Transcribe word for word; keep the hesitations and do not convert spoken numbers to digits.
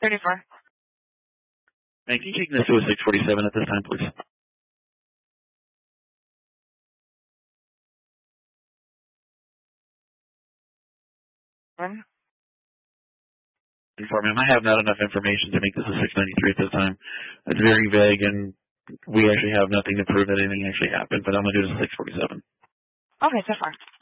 thirty-four. And can you take this to a six forty-seven at this time, please? One. Inform him. I have not enough information to make this a six ninety-three at this time. It's very vague, and we actually have nothing to prove that anything actually happened, but I'm going to do this a six forty-seven. Okay, so far.